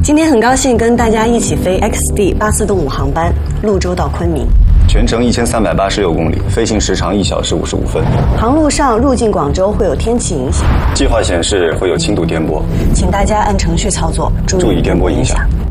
今天很高兴跟大家一起飞 XD 巴斯动物航班，潞州到昆明， 全程1386公里，飞行时长1小时55分。 航路上入境广州会有天气影响， 计划显示会有轻度颠簸， 请大家按程序操作，注意颠簸影响。